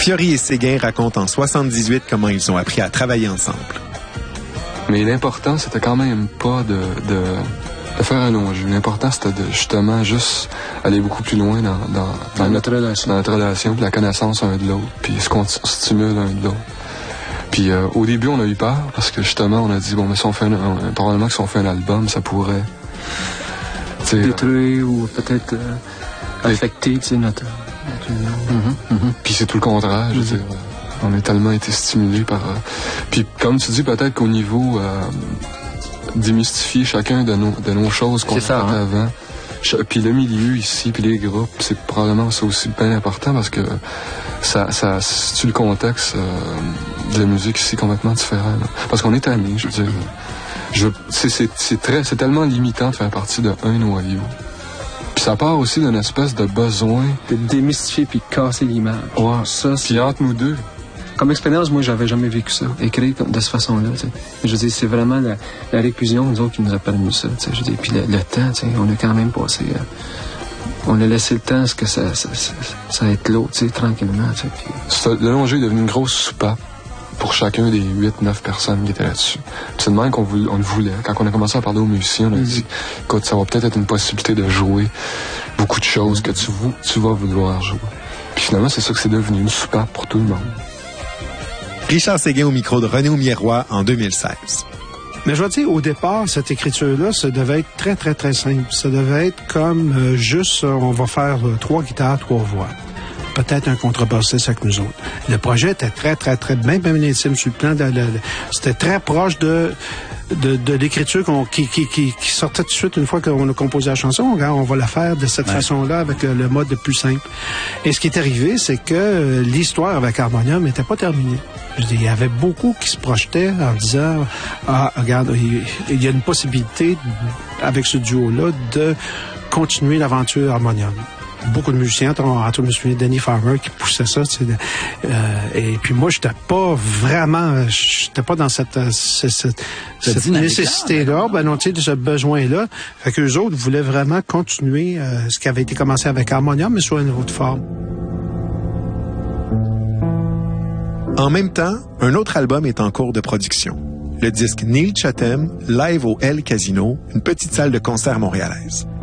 Fiori et Séguin racontent en 78 comment ils ont appris à travailler ensemble. Mais l'important, c'était quand même pas de faire allonger. L'important, c'était de justement juste aller beaucoup plus loin dans notre relation, puis la connaissance un de l'autre, puis ce qu'on stimule un de l'autre. Puis au début, on a eu peur, parce que justement, on a dit, bon, mais si on fait probablement que si on fait un album, ça pourrait... détruire ou peut-être affecter notre union. Puis c'est tout le contraire, je veux dire. On a tellement été stimulés par... Puis comme tu dis, peut-être qu'au niveau... démystifier chacun de nos choses qu'on a fait avant. Puis le milieu ici, puis les groupes, c'est probablement ça aussi bien important parce que ça situe le contexte de la musique ici complètement différent. Là. Parce qu'on est amis, je veux dire. C'est tellement limitant de faire partie d'un noyau. Puis ça part aussi d'une espèce de besoin... de démystifier puis de casser l'image. Ouais, ça, puis entre nous deux. Comme expérience, moi, j'avais jamais vécu ça. Écrire de cette façon-là, tu sais. Je veux dire, c'est vraiment la réclusion, nous autres, qui nous a permis ça, tu sais. Je veux dire, puis le temps, tu sais, on a quand même passé... on a laissé le temps à ce que ça éclose, tu sais, tranquillement, tu sais. Le Longé est devenu une grosse soupape pour chacun des 8-9 personnes qui étaient là-dessus. Puis c'est de même on le voulait. Quand on a commencé à parler aux musiciens, on a dit, écoute, ça va peut-être être une possibilité de jouer beaucoup de choses que tu vas vouloir jouer. Puis finalement, c'est ça que c'est devenu, une soupape pour tout le monde. Richard Séguin au micro de René Aumier-Roy en 2016. Mais je vais dire, au départ, cette écriture-là, ça devait être très, très, très simple. Ça devait être comme juste, on va faire 3 guitares, 3 voix. Peut-être un contrebassiste avec nous autres. Le projet était très, très, très, même intime sur le plan c'était très proche de l'écriture qui sortait tout de suite une fois qu'on a composé la chanson. On va la faire de cette façon-là avec le mode le plus simple. Et ce qui est arrivé, c'est que l'histoire avec Harmonium n'était pas terminée. Je veux dire, il y avait beaucoup qui se projetaient en disant regarde, il y a une possibilité avec ce duo-là de continuer l'aventure Harmonium. Beaucoup de musiciens, entre je me souviens de Danny Farmer qui poussait ça, tu sais, et puis moi j'étais pas dans cette nécessité-là, non, tu sais, de ce besoin-là. Fait qu'eux autres voulaient vraiment continuer ce qui avait été commencé avec Harmonium, mais sous une autre forme. En même temps, un autre album est en cours de production. Le disque Neil Chatham, live au El Casino, une petite salle de concert montréalaise.